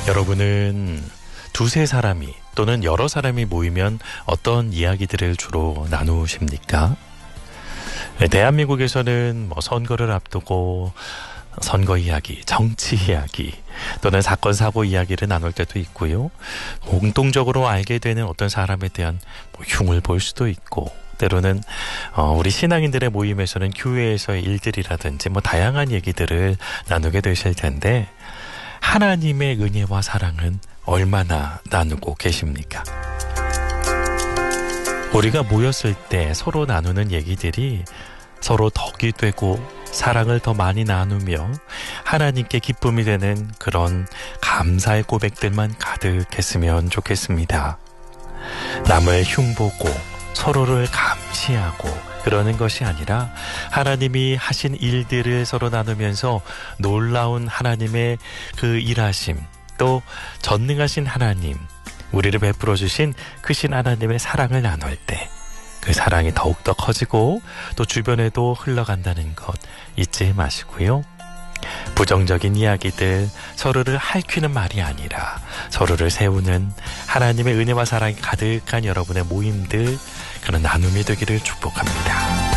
여러분은 두세 사람이 또는 여러 사람이 모이면 어떤 이야기들을 주로 나누십니까? 대한민국에서는 선거를 앞두고 선거 이야기, 정치 이야기 또는 사건, 사고 이야기를 나눌 때도 있고요. 공통적으로 알게 되는 어떤 사람에 대한 흉을 볼 수도 있고, 때로는 우리 신앙인들의 모임에서는 교회에서의 일들이라든지 다양한 얘기들을 나누게 되실 텐데, 하나님의 은혜와 사랑은 얼마나 나누고 계십니까? 우리가 모였을 때 서로 나누는 얘기들이 서로 덕이 되고 사랑을 더 많이 나누며 하나님께 기쁨이 되는 그런 감사의 고백들만 가득했으면 좋겠습니다. 남을 흉보고 서로를 감시하고 그러는 것이 아니라 하나님이 하신 일들을 서로 나누면서 놀라운 하나님의 그 일하심, 또 전능하신 하나님, 우리를 베풀어 주신 크신 하나님의 사랑을 나눌 때 그 사랑이 더욱더 커지고 또 주변에도 흘러간다는 것 잊지 마시고요. 부정적인 이야기들, 서로를 핥히는 말이 아니라 서로를 세우는 하나님의 은혜와 사랑이 가득한 여러분의 모임들, 그런 나눔이 되기를 축복합니다.